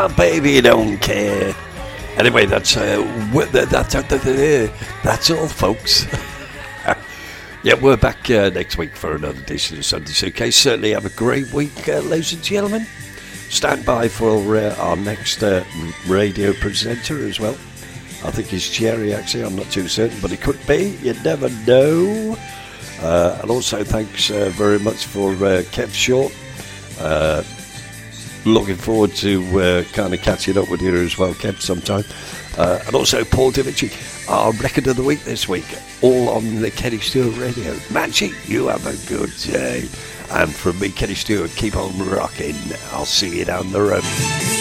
Baby don't care. Anyway, that's all, folks. Yeah, we're back next week for another edition of Sunday Suitcase. Certainly have a great week, ladies and gentlemen. Stand by for our next radio presenter as well. I think it's Jerry, actually. I'm not too certain, but it could be. You never know. And also thanks very much for Kev Short. Looking forward to kind of catching up with you as well, Kev, sometime. And also Paul Divici, our record of the week this week, all on the Kenny Stewart Radio. Manchi, you have a good day. And from me, Kenny Stewart, keep on rocking. I'll see you down the road.